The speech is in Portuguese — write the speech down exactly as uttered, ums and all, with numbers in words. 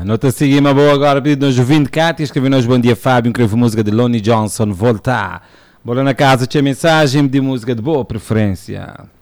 Nota seguimos boa agora, pedido nos vinte Cátia, escreveu-nos bom dia Fábio, escreveu música de Lonnie Johnson, voltar. Bora na casa, tinha mensagem de música de boa preferência.